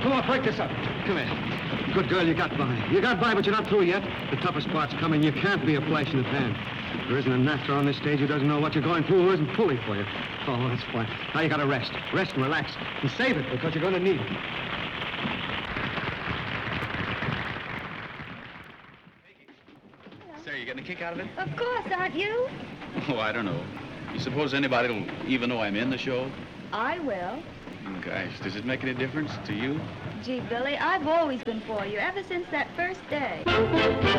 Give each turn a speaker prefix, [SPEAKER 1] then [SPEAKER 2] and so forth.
[SPEAKER 1] Come on, break this up. Come here. Good girl, you got by. You got by, but you're not through yet. The toughest part's coming. You can't be a flash in the pan. There isn't an actor on this stage who doesn't know what you're going through, who isn't pulling for you. Oh, that's fine. Now you gotta rest. Rest and relax. And save it, because you're gonna need it.
[SPEAKER 2] Sarah, you getting a kick out of it?
[SPEAKER 3] Of course, aren't you?
[SPEAKER 2] Oh, I don't know. You suppose anybody will even know I'm in the show?
[SPEAKER 3] I will.
[SPEAKER 2] Gosh, does it make any difference to you?
[SPEAKER 3] Gee, Billy, I've always been for you, ever since that first day.